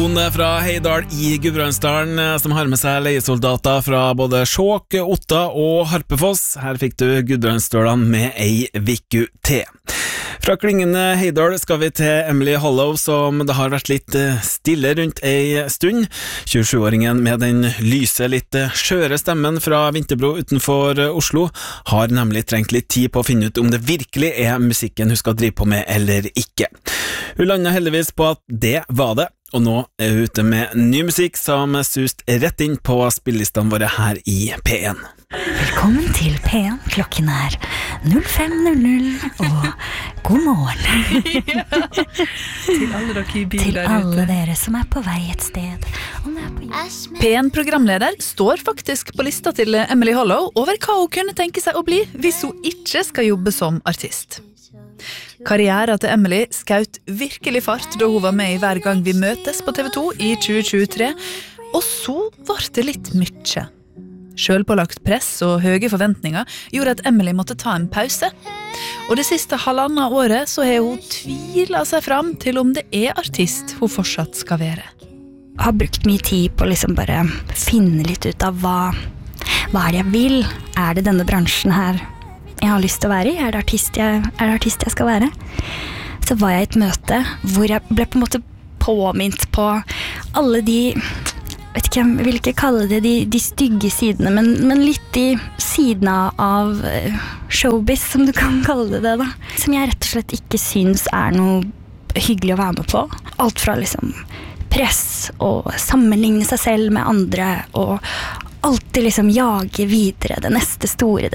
Tone fra Heidal I Gudbrandsdalen som har med seg leiesoldater fra både Skjåk, Otta og Harpefoss. Her fikk du Gudbrandsdalen med ei vikku til. Fra klingende Heidal skal vi til Emily Hollow, som det har vært litt stille rundt ei stund. 27-åringen med den lyse, litt skjøre stemmen fra Vinterbro utenfor Oslo har nemlig trengt litt tid på å finne ut om det virkelig er musikken hun skal drive på med eller ikke. Hun landet heldigvis på at det var det, og nå er hun ute med ny musikk som sust rett inn på spillelistene våre her I P1. Velkommen til P1, klokken 05:00, og god morgen. Til alle dere I bil til der ute. alle dere som på vei et sted. P1-programleder står faktisk på lista til Emily Hollow over hva hun kunne tenke seg å bli hvis hun ikke skal jobbe som artist. Karrieren til Emily skaut virkelig fart da hun var med I Hver gang vi møtes på TV 2 I 2023, og så var det litt mye. Selvpålagt press og høye forventninger gjorde at Emily måtte ta en pause. Og det siste halvannet året så har hun tvilet seg fram til om det artist hun fortsatt skal være. Jeg har brukt mye tid på liksom bare finne litt ut av hva det jeg vil. Det denne bransjen her jeg har lyst til å være I? Det artist jeg skal være? Så var jeg I et møte hvor jeg ble på en måte påminnet på alle de, vet ikke, jeg vil ikke kalle det de stygge sidene, men litt de sidene av showbiz, som du kan kalle det da. Som jeg rett og slett ikke synes noe hyggelig å være med på. Alt fra liksom press og sammenligne seg selv med andre og alltid liksom jage videre det neste store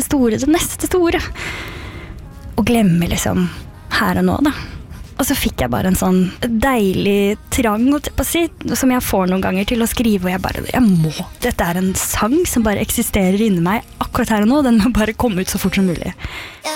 og glemme liksom her og nå da. Og så fikk jeg bare en sånn deilig trang som jeg får noen ganger til å skrive, og jeg må. Dette en sang som bare eksisterer inni meg akkurat her og nå, den må bare komme ut så fort som mulig.